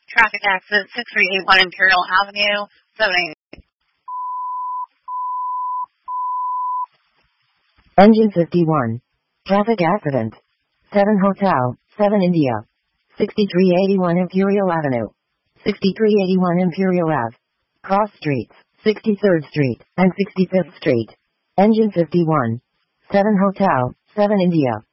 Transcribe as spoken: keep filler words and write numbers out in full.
Traffic accident six three eight one Imperial Avenue, seven. Engine fifty-one. Traffic accident. seven Hotel, seven India. sixty-three eighty-one Imperial Avenue. sixty-three eighty-one Imperial Ave. Cross Streets, sixty-third Street and sixty-fifth Street. Engine fifty-one. seven Hotel, seven India.